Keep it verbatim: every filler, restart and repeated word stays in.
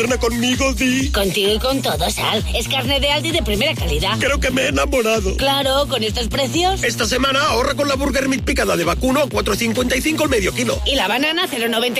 conmigo, Di. Contigo y con todo, Sal. Es carne de Aldi de primera calidad. Creo que me he enamorado. Claro, con estos precios. Esta semana ahorra con la Burger Meat picada de vacuno a cuatro cincuenta y cinco el medio kilo. Y la banana cero noventa